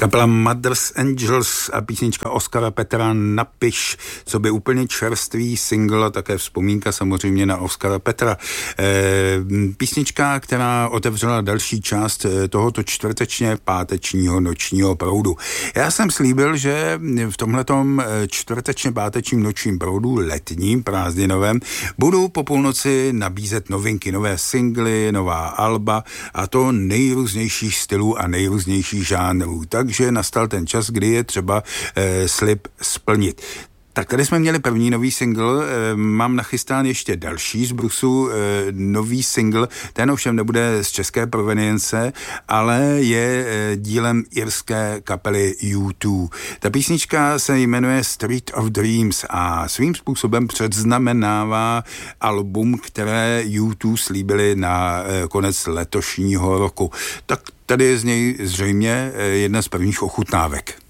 Kapela Mothers Angels a písnička Oskara Petra Napiš, co by úplně čerstvý single a také vzpomínka samozřejmě na Oskara Petra. Písnička, která otevřela další část tohoto čtvrtečně pátečního nočního proudu. Já jsem slíbil, že v tomhletom čtvrtečně pátečním nočním proudu, letním, prázdninovém, budu po půlnoci nabízet novinky, nové singly, nová alba a to nejrůznějších stylů a nejrůznějších žánrů. Takže nastal ten čas, kdy je třeba slib splnit. Tak tady jsme měli první nový single, mám nachystán ještě další z Brusu, nový single, ten ovšem nebude z české provenience, ale je dílem irské kapely U2. Ta písnička se jmenuje Street of Dreams a svým způsobem předznamenává album, které U2 slíbili na konec letošního roku. Tak tady je z něj zřejmě jedna z prvních ochutnávek.